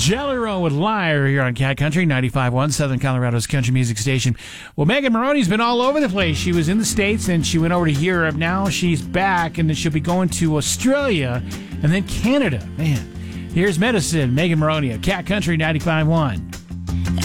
Jelly Roll with Liar here on Cat Country 95.1, Southern Colorado's country music station. Well, Megan Moroney's been all over the place. She was in the States, and she went over to Europe. Now she's back, and then she'll be going to Australia and then Canada. Man, here's Medicine, Megan Moroney at Cat Country 95.1.